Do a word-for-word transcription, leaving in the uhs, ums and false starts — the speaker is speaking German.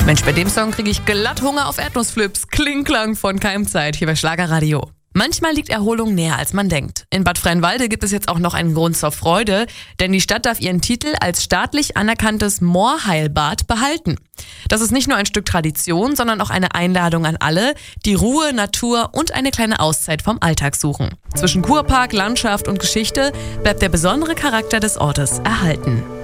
Mensch, bei dem Song kriege ich glatt Hunger auf Erdnussflips. Klingklang von Keimzeit hier bei Schlagerradio. Manchmal liegt Erholung näher, als man denkt. In Bad Freienwalde gibt es jetzt auch noch einen Grund zur Freude, denn die Stadt darf ihren Titel als staatlich anerkanntes Moorheilbad behalten. Das ist nicht nur ein Stück Tradition, sondern auch eine Einladung an alle, die Ruhe, Natur und eine kleine Auszeit vom Alltag suchen. Zwischen Kurpark, Landschaft und Geschichte bleibt der besondere Charakter des Ortes erhalten.